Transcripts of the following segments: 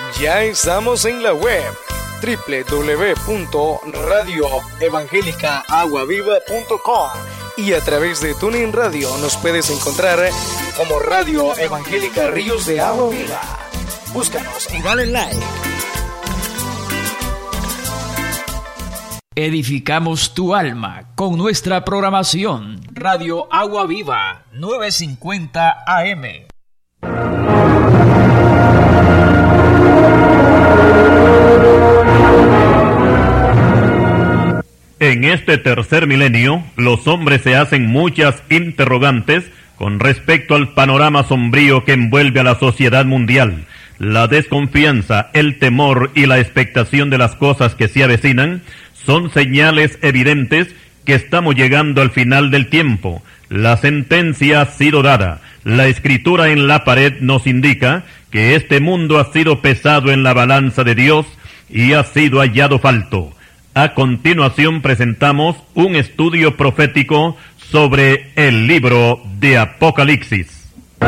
Ya estamos en la web www.radioevangelicaaguaviva.com y a través de TuneIn Radio nos puedes encontrar como Radio Evangélica Ríos de Agua Viva. Búscanos y dale like. Edificamos tu alma con nuestra programación. Radio Agua Viva, 950 AM. En este tercer milenio, los hombres se hacen muchas interrogantes con respecto al panorama sombrío que envuelve a la sociedad mundial. La desconfianza, el temor y la expectación de las cosas que se avecinan son señales evidentes que estamos llegando al final del tiempo. La sentencia ha sido dada. La escritura en la pared nos indica que este mundo ha sido pesado en la balanza de Dios y ha sido hallado falto. A continuación presentamos un estudio profético sobre el libro de Apocalipsis.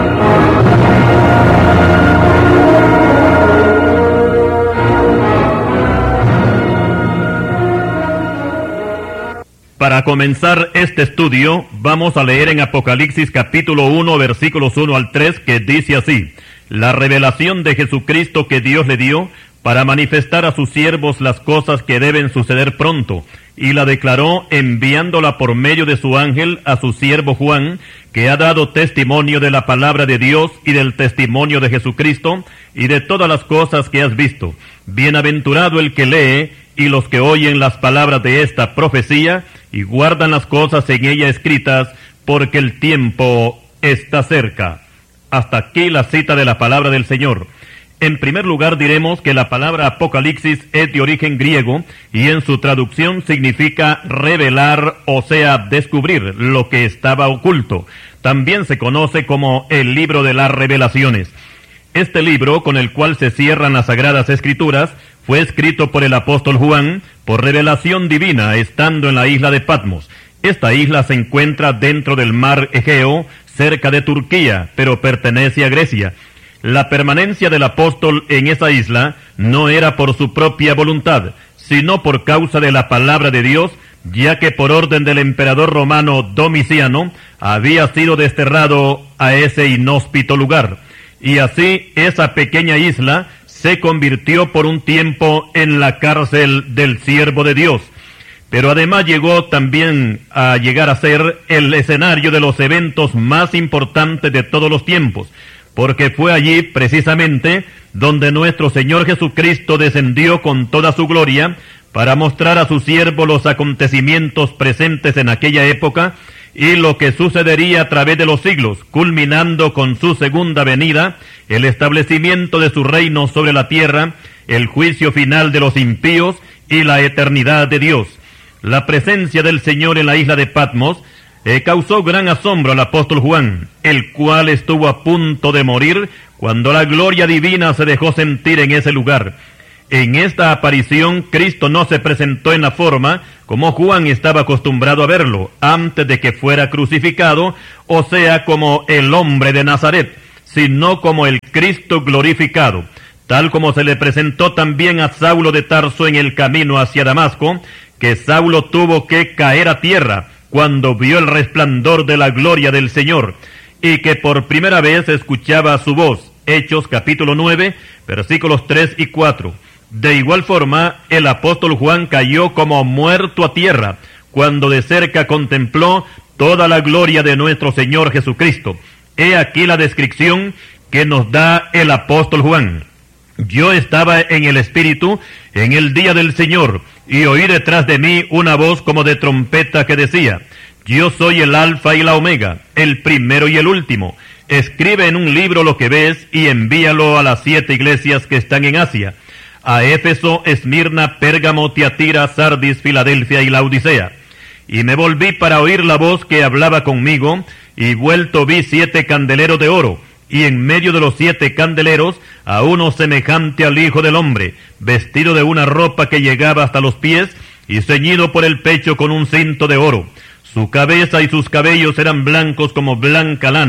Para comenzar este estudio, vamos a leer en Apocalipsis capítulo 1, versículos 1 al 3, que dice así: la revelación de Jesucristo que Dios le dio para manifestar a sus siervos las cosas que deben suceder pronto, y la declaró enviándola por medio de su ángel a su siervo Juan, que ha dado testimonio de la palabra de Dios y del testimonio de Jesucristo, y de todas las cosas que has visto. Bienaventurado el que lee, y los que oyen las palabras de esta profecía, y guardan las cosas en ella escritas, porque el tiempo está cerca. Hasta aquí la cita de la palabra del Señor. En primer lugar diremos que la palabra Apocalipsis es de origen griego y en su traducción significa revelar, o sea, descubrir lo que estaba oculto. También se conoce como el libro de las revelaciones. Este libro, con el cual se cierran las Sagradas Escrituras, fue escrito por el apóstol Juan por revelación divina, estando en la isla de Patmos. Esta isla se encuentra dentro del mar Egeo, cerca de Turquía, pero pertenece a Grecia. La permanencia del apóstol en esa isla no era por su propia voluntad, sino por causa de la palabra de Dios, ya que por orden del emperador romano Domiciano había sido desterrado a ese inhóspito lugar. Y así esa pequeña isla se convirtió por un tiempo en la cárcel del siervo de Dios. Pero además llegó también a llegar a ser el escenario de los eventos más importantes de todos los tiempos, porque fue allí precisamente donde nuestro Señor Jesucristo descendió con toda su gloria para mostrar a su siervo los acontecimientos presentes en aquella época y lo que sucedería a través de los siglos, culminando con su segunda venida, el establecimiento de su reino sobre la tierra, el juicio final de los impíos y la eternidad de Dios. La presencia del Señor en la isla de Patmos causó gran asombro al apóstol Juan, el cual estuvo a punto de morir cuando la gloria divina se dejó sentir en ese lugar. En esta aparición, Cristo no se presentó en la forma como Juan estaba acostumbrado a verlo, antes de que fuera crucificado, o sea, como el hombre de Nazaret, sino como el Cristo glorificado, tal como se le presentó también a Saulo de Tarso en el camino hacia Damasco, que Saulo tuvo que caer a tierra cuando vio el resplandor de la gloria del Señor, y que por primera vez escuchaba su voz. Hechos capítulo 9, versículos 3 y 4. De igual forma, el apóstol Juan cayó como muerto a tierra, cuando de cerca contempló toda la gloria de nuestro Señor Jesucristo. He aquí la descripción que nos da el apóstol Juan. Yo estaba en el Espíritu en el día del Señor, y oí detrás de mí una voz como de trompeta que decía: yo soy el Alfa y la Omega, el primero y el último. Escribe en un libro lo que ves y envíalo a las 7 iglesias que están en Asia: a Éfeso, Esmirna, Pérgamo, Tiatira, Sardis, Filadelfia y Laodicea. Y me volví para oír la voz que hablaba conmigo, y vuelto vi 7 candeleros de oro, y en medio de los 7 candeleros a uno semejante al Hijo del Hombre, vestido de una ropa que llegaba hasta los pies, y ceñido por el pecho con un cinto de oro. Su cabeza y sus cabellos eran blancos como blanca lana,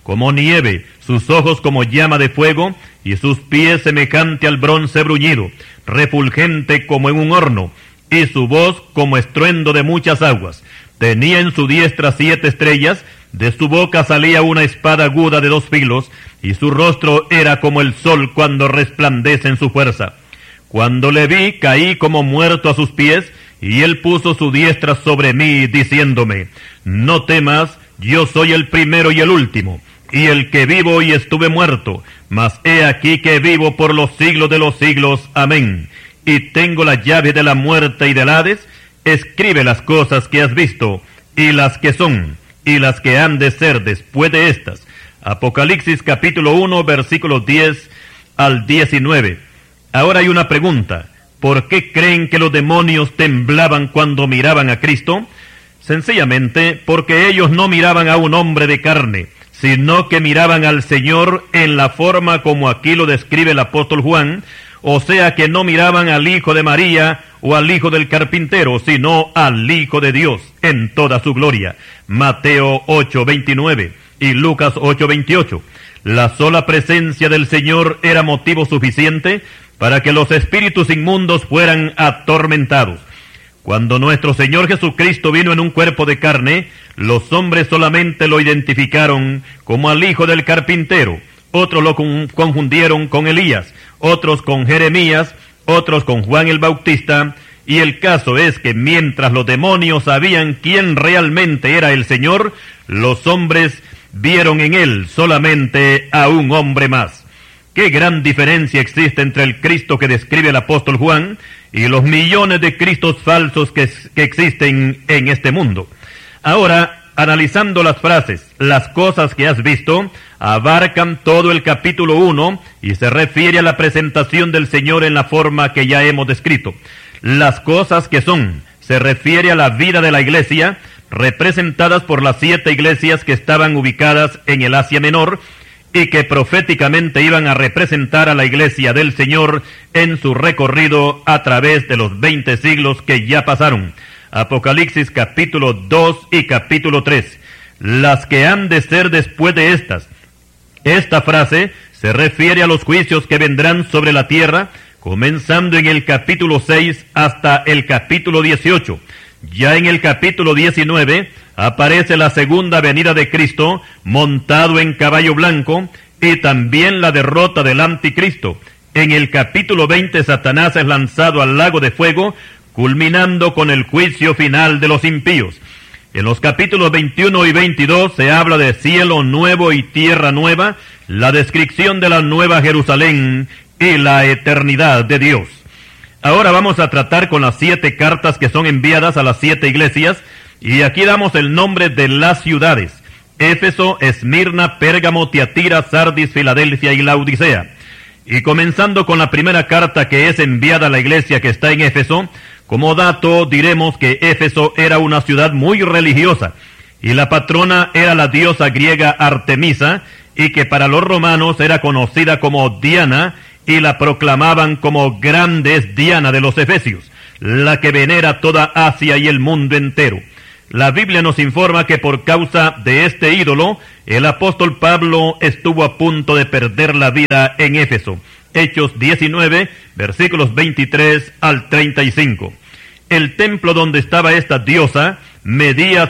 como nieve, sus ojos como llama de fuego, y sus pies semejante al bronce bruñido, refulgente como en un horno, y su voz como estruendo de muchas aguas. Tenía en su diestra 7 estrellas, de su boca salía una espada aguda de 2 filos, y su rostro era como el sol cuando resplandece en su fuerza. Cuando le vi, caí como muerto a sus pies, y él puso su diestra sobre mí, diciéndome: no temas, yo soy el primero y el último, y el que vivo y estuve muerto, mas he aquí que vivo por los siglos de los siglos. Amén. Y tengo la llave de la muerte y del Hades. Escribe las cosas que has visto, y las que son, y las que han de ser después de estas. Apocalipsis capítulo 1, versículos 10 al 19. Ahora hay una pregunta: ¿por qué creen que los demonios temblaban cuando miraban a Cristo? Sencillamente porque ellos no miraban a un hombre de carne, sino que miraban al Señor en la forma como aquí lo describe el apóstol Juan, o sea que no miraban al hijo de María o al hijo del carpintero, sino al Hijo de Dios en toda su gloria. Mateo 8:29 y Lucas 8:28. La sola presencia del Señor era motivo suficiente para que los espíritus inmundos fueran atormentados. Cuando nuestro Señor Jesucristo vino en un cuerpo de carne, los hombres solamente lo identificaron como al hijo del carpintero. Otros lo confundieron con Elías, otros con Jeremías, otros con Juan el Bautista, y el caso es que mientras los demonios sabían quién realmente era el Señor, los hombres vieron en él solamente a un hombre más. Qué gran diferencia existe entre el Cristo que describe el apóstol Juan y los millones de Cristos falsos que existen en este mundo. Ahora, analizando las frases, las cosas que has visto, abarcan todo el capítulo 1 y se refiere a la presentación del Señor en la forma que ya hemos descrito. Las cosas que son, se refiere a la vida de la iglesia, representadas por las 7 iglesias que estaban ubicadas en el Asia Menor y que proféticamente iban a representar a la iglesia del Señor en su recorrido a través de los 20 siglos que ya pasaron. Apocalipsis capítulo 2 y capítulo 3. Las que han de ser después de estas. Esta frase se refiere a los juicios que vendrán sobre la tierra, comenzando en el capítulo 6 hasta el capítulo 18. Ya en el capítulo 19 aparece la segunda venida de Cristo montado en caballo blanco y también la derrota del anticristo. En el capítulo 20 Satanás es lanzado al lago de fuego, culminando con el juicio final de los impíos. En los capítulos 21 y 22 se habla de cielo nuevo y tierra nueva, la descripción de la nueva Jerusalén y la eternidad de Dios. Ahora vamos a tratar con las 7 cartas que son enviadas a las 7 iglesias, y aquí damos el nombre de las ciudades: Éfeso, Esmirna, Pérgamo, Tiatira, Sardis, Filadelfia y Laodicea. Y comenzando con la primera carta que es enviada a la iglesia que está en Éfeso, como dato diremos que Éfeso era una ciudad muy religiosa, y la patrona era la diosa griega Artemisa, y que para los romanos era conocida como Diana, y la proclamaban como grande es Diana de los Efesios, la que venera toda Asia y el mundo entero. La Biblia nos informa que por causa de este ídolo, el apóstol Pablo estuvo a punto de perder la vida en Éfeso. Hechos 19, versículos 23 al 35. El templo donde estaba esta diosa medía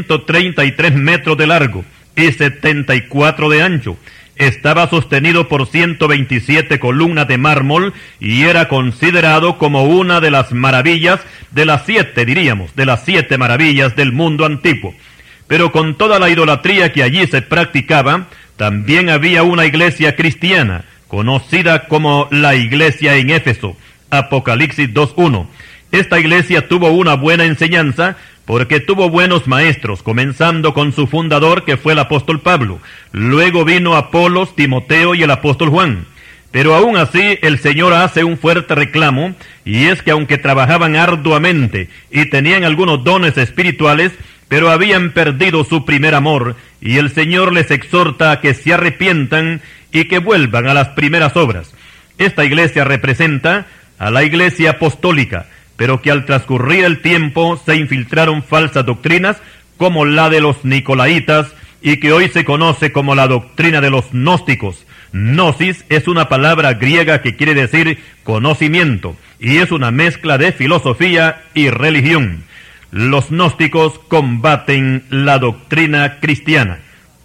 133 metros de largo y 74 de ancho. Estaba sostenido por 127 columnas de mármol y era considerado como una de las maravillas, de las 7 maravillas del mundo antiguo. Pero con toda la idolatría que allí se practicaba, también había una iglesia cristiana, conocida como la iglesia en Éfeso. Apocalipsis 2:1. Esta iglesia tuvo una buena enseñanza, porque tuvo buenos maestros, comenzando con su fundador, que fue el apóstol Pablo. Luego vino Apolos, Timoteo y el apóstol Juan. Pero aún así, el Señor hace un fuerte reclamo, y es que aunque trabajaban arduamente y tenían algunos dones espirituales, pero habían perdido su primer amor, y el Señor les exhorta a que se arrepientan y que vuelvan a las primeras obras. Esta iglesia representa a la iglesia apostólica, pero que al transcurrir el tiempo se infiltraron falsas doctrinas como la de los nicolaitas y que hoy se conoce como la doctrina de los gnósticos. Gnosis es una palabra griega que quiere decir conocimiento, y es una mezcla de filosofía y religión. Los gnósticos combaten la doctrina cristiana.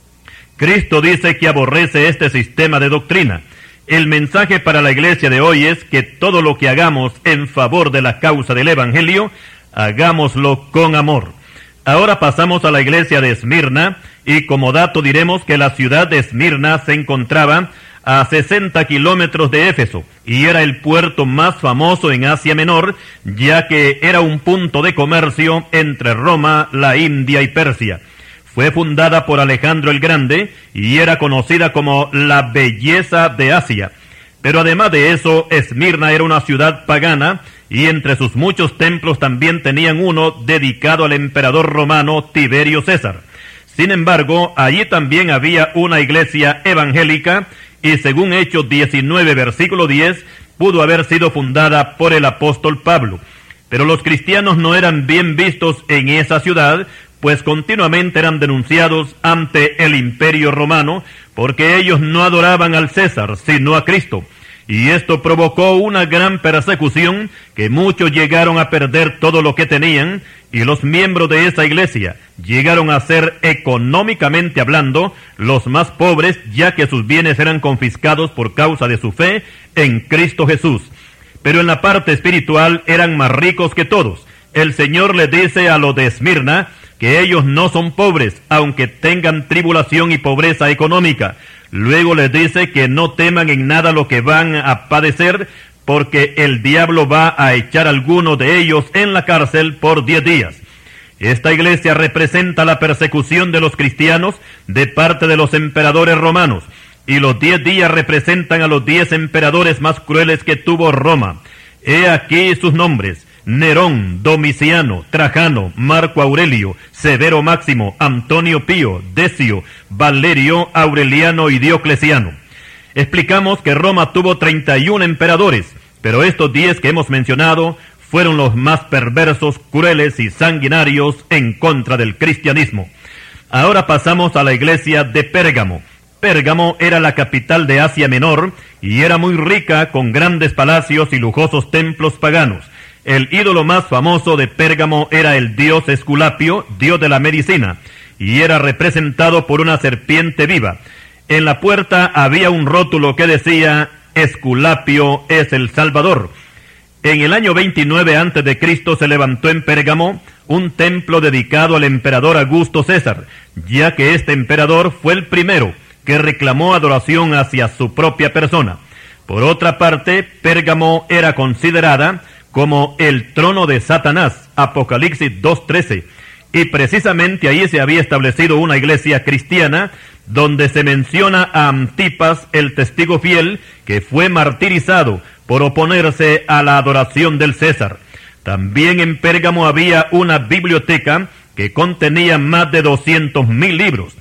Cristo dice que aborrece este sistema de doctrina. El mensaje para la iglesia de hoy es que todo lo que hagamos en favor de la causa del Evangelio, hagámoslo con amor. Ahora pasamos a la iglesia de Esmirna, y como dato diremos que la ciudad de Esmirna se encontraba a 60 kilómetros de Éfeso, y era el puerto más famoso en Asia Menor, ya que era un punto de comercio entre Roma, la India y Persia. Fue fundada por Alejandro el Grande, y era conocida como la belleza de Asia. Pero además de eso, Esmirna era una ciudad pagana, y entre sus muchos templos también tenían uno dedicado al emperador romano Tiberio César. Sin embargo, allí también había una iglesia evangélica, y según Hechos 19, versículo 10, pudo haber sido fundada por el apóstol Pablo. Pero los cristianos no eran bien vistos en esa ciudad, pues continuamente eran denunciados ante el imperio romano, porque ellos no adoraban al César, sino a Cristo. Y esto provocó una gran persecución, que muchos llegaron a perder todo lo que tenían, y los miembros de esa iglesia llegaron a ser, económicamente hablando, los más pobres, ya que sus bienes eran confiscados por causa de su fe en Cristo Jesús. Pero en la parte espiritual eran más ricos que todos. El Señor les dice a los de Esmirna que ellos no son pobres, aunque tengan tribulación y pobreza económica. Luego les dice que no teman en nada lo que van a padecer, porque el diablo va a echar a algunos de ellos en la cárcel por 10 días. Esta iglesia representa la persecución de los cristianos de parte de los emperadores romanos, y los 10 días representan a los 10 emperadores más crueles que tuvo Roma. He aquí sus nombres: Nerón, Domiciano, Trajano, Marco Aurelio, Severo Máximo, Antonio Pío, Decio, Valerio, Aureliano y Diocleciano. Explicamos que Roma tuvo 31 emperadores, pero estos 10 que hemos mencionado fueron los más perversos, crueles y sanguinarios en contra del cristianismo. Ahora pasamos a la iglesia de Pérgamo. Pérgamo era la capital de Asia Menor y era muy rica, con grandes palacios y lujosos templos paganos. El ídolo más famoso de Pérgamo era el dios Esculapio, dios de la medicina, y era representado por una serpiente viva. En la puerta había un rótulo que decía: Esculapio es el Salvador. En el año 29 a.C. se levantó en Pérgamo un templo dedicado al emperador Augusto César, ya que este emperador fue el primero que reclamó adoración hacia su propia persona. Por otra parte, Pérgamo era considerada como el trono de Satanás, Apocalipsis 2:13, y precisamente ahí se había establecido una iglesia cristiana, donde se menciona a Antipas, el testigo fiel, que fue martirizado por oponerse a la adoración del César. También en Pérgamo había una biblioteca que contenía más de 200,000 libros.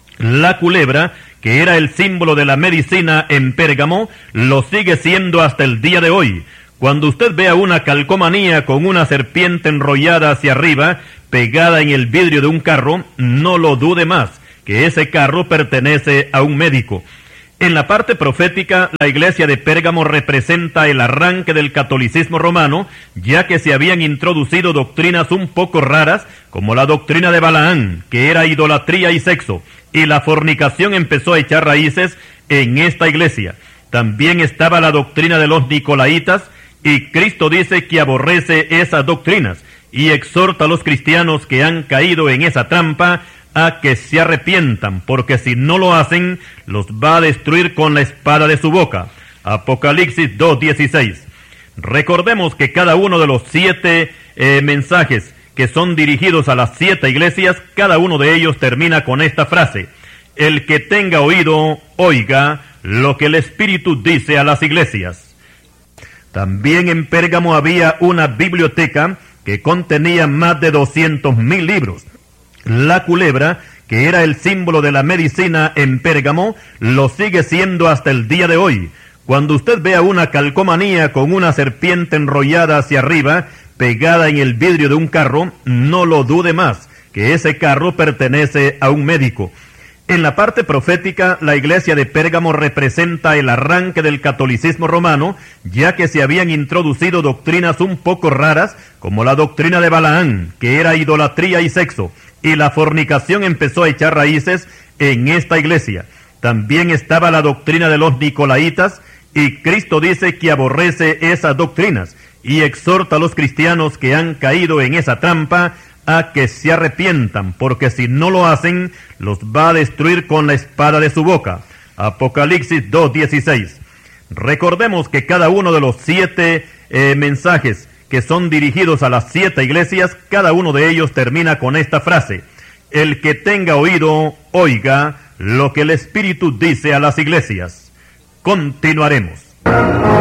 La culebra, que era el símbolo de la medicina en Pérgamo, lo sigue siendo hasta el día de hoy. Cuando usted vea una calcomanía con una serpiente enrollada hacia arriba, pegada en el vidrio de un carro, no lo dude más, que ese carro pertenece a un médico. En la parte profética, la iglesia de Pérgamo representa el arranque del catolicismo romano, ya que se habían introducido doctrinas un poco raras, como la doctrina de Balaán, que era idolatría y sexo, y la fornicación empezó a echar raíces en esta iglesia. También estaba la doctrina de los nicolaitas, y Cristo dice que aborrece esas doctrinas, y exhorta a los cristianos que han caído en esa trampa a que se arrepientan, porque si no lo hacen, los va a destruir con la espada de su boca. Apocalipsis 2:16. Recordemos que cada uno de los 7 mensajes que son dirigidos a las 7 iglesias, cada uno de ellos termina con esta frase: el que tenga oído, oiga lo que el Espíritu dice a las iglesias. También en Pérgamo había una biblioteca que contenía más de 200,000 libros. La culebra, que era el símbolo de la medicina en Pérgamo, lo sigue siendo hasta el día de hoy. Cuando usted vea una calcomanía con una serpiente enrollada hacia arriba, pegada en el vidrio de un carro, no lo dude más, que ese carro pertenece a un médico. En la parte profética, la iglesia de Pérgamo representa el arranque del catolicismo romano, ya que se habían introducido doctrinas un poco raras, como la doctrina de Balaán, que era idolatría y sexo, y la fornicación empezó a echar raíces en esta iglesia. También estaba la doctrina de los nicolaitas, y Cristo dice que aborrece esas doctrinas, y exhorta a los cristianos que han caído en esa trampa a que se arrepientan, porque si no lo hacen, los va a destruir con la espada de su boca. Apocalipsis 2:16. Recordemos que cada uno de los 7 mensajes que son dirigidos a las 7 iglesias, cada uno de ellos termina con esta frase: el que tenga oído, oiga lo que el Espíritu dice a las iglesias. Continuaremos.